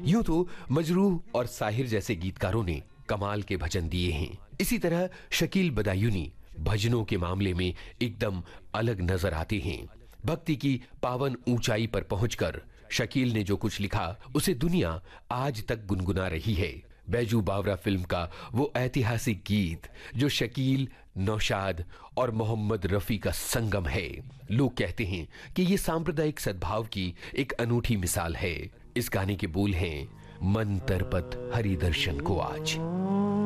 यूं तो मजरूह और साहिर जैसे गीतकारों ने कमाल के भजन दिए हैं। इसी तरह शकील बदायूनी भजनों के मामले में एकदम अलग नजर आते हैं। भक्ति की पावन ऊंचाई पर पहुंचकर शकील ने जो कुछ लिखा उसे दुनिया आज तक गुनगुना रही है। बैजू बावरा फिल्म का वो ऐतिहासिक गीत जो शकील, नौशाद और मोहम्मद रफी का संगम है। लोग कहते हैं कि ये सांप्रदायिक सद्भाव की एक अनूठी मिसाल है। इस गाने के बोल हैं, मन तरपत हरि दर्शन को आज।